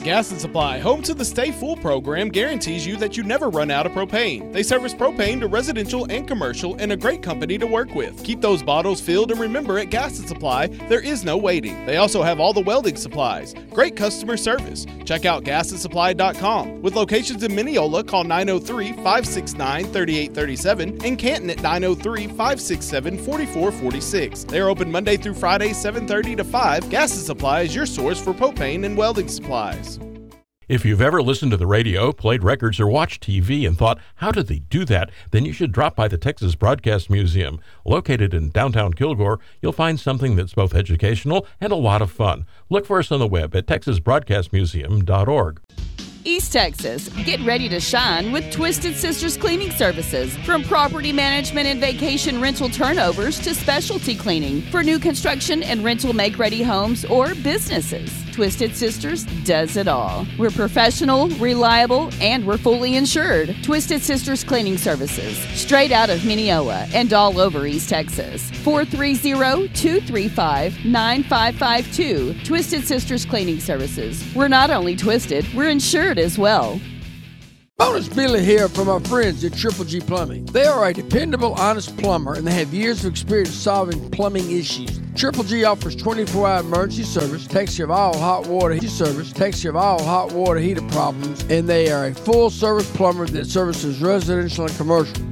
Gas and Supply, home to the Stay Full program, guarantees you that you never run out of propane. They service propane to residential and commercial and a great company to work with. Keep those bottles filled and remember at Gas and Supply, there is no waiting. They also have all the welding supplies. Great customer service. Check out gasandsupply.com. With locations in Mineola, call 903-569-3837 and Canton at 903-567-4446. They are open Monday through Friday, 7:30 to 5. Gas and Supply is your source for propane and welding supplies. If you've ever listened to the radio, played records, or watched TV and thought, how did they do that? Then you should drop by the Texas Broadcast Museum. Located in downtown Kilgore, you'll find something that's both educational and a lot of fun. Look for us on the web at texasbroadcastmuseum.org. East Texas, get ready to shine with Twisted Sisters Cleaning Services. From property management and vacation rental turnovers to specialty cleaning for new construction and rental make-ready homes or businesses. Twisted Sisters does it all. We're professional, reliable, and we're fully insured. Twisted Sisters Cleaning Services, straight out of Mineola and all over East Texas. 430-235-9552. Twisted Sisters Cleaning Services. We're not only twisted, we're insured as well. Bonus Billy here from our friends at Triple G Plumbing. They are a dependable, honest plumber, and they have years of experience solving plumbing issues. Triple G offers 24-hour emergency service, takes care of all hot water heater problems, and they are a full-service plumber that services residential and commercial.